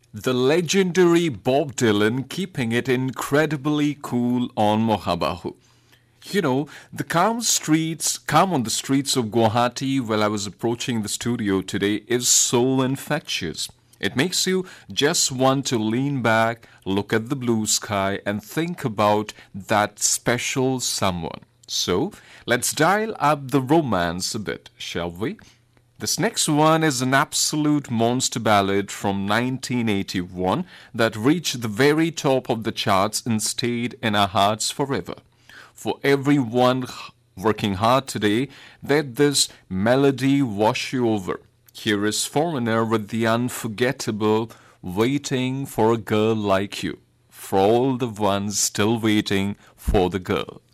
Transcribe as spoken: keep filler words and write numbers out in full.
The legendary Bob Dylan keeping it incredibly cool on Mohabahu. You know, the calm streets, calm on the streets of Guwahati while I was approaching the studio today is so infectious. It makes you just want to lean back, look at the blue sky, and think about that special someone. So, let's dial up the romance a bit, shall we? This next one is an absolute monster ballad from nineteen eighty-one that reached the very top of the charts and stayed in our hearts forever. For everyone working hard today, let this melody wash you over. Here is Foreigner with the unforgettable Waiting for a Girl Like You. For all the ones still waiting for the girl.